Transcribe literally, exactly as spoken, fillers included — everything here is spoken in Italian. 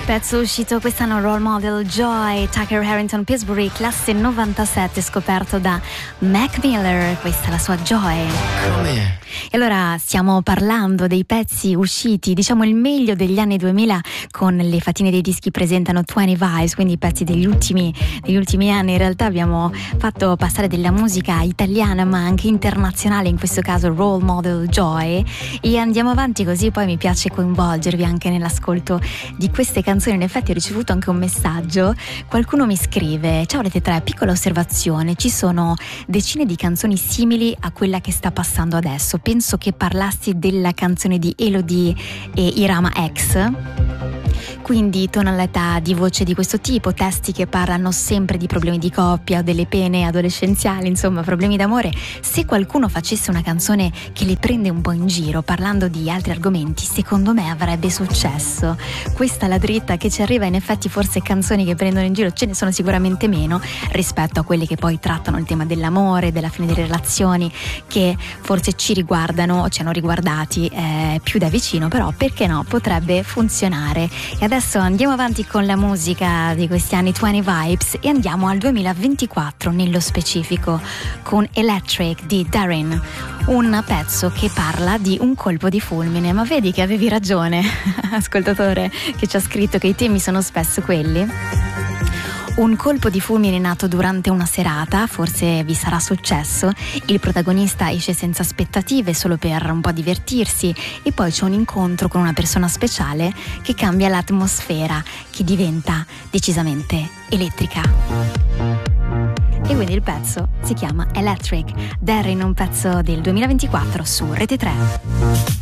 Pezzo uscito quest'anno, Role Model Joy, Tucker Harrington Pillsbury, classe novantasette, scoperto da Mac Miller. Questa è la sua Joy. Come? E allora stiamo parlando dei pezzi usciti, diciamo il meglio degli anni duemila, con le fatine dei dischi presentano venti Vibes, quindi i pezzi degli ultimi, degli ultimi anni. In realtà abbiamo fatto passare della musica italiana ma anche internazionale, in questo caso Role Model Joy, e andiamo avanti così poi mi piace coinvolgervi anche nell'ascolto di queste canzoni. In effetti ho ricevuto anche un messaggio, qualcuno mi scrive: ciao Rete tre, piccola osservazione, ci sono decine di canzoni simili a quella che sta passando adesso. Penso che parlassi della canzone di Elodie e Irama X. Quindi tonalità di voce di questo tipo, testi che parlano sempre di problemi di coppia, delle pene adolescenziali, insomma problemi d'amore. Se qualcuno facesse una canzone che le prende un po' in giro parlando di altri argomenti, secondo me avrebbe successo. Questa è la dritta che ci arriva. In effetti forse canzoni che prendono in giro ce ne sono sicuramente meno rispetto a quelle che poi trattano il tema dell'amore, della fine delle relazioni, che forse ci riguardano o ci hanno riguardati eh, più da vicino, però perché no, potrebbe funzionare. E adesso andiamo avanti con la musica di questi anni venti Vibes e andiamo al duemilaventiquattro nello specifico con Electric di Darin, un pezzo che parla di un colpo di fulmine. Ma vedi che avevi ragione, ascoltatore che ci ha scritto che i temi sono spesso quelli. Un colpo di fulmine nato durante una serata, forse vi sarà successo, il protagonista esce senza aspettative solo per un po' divertirsi e poi c'è un incontro con una persona speciale che cambia l'atmosfera, che diventa decisamente elettrica. E quindi il pezzo si chiama Electric, Darin, un pezzo del duemilaventiquattro su Rete tre.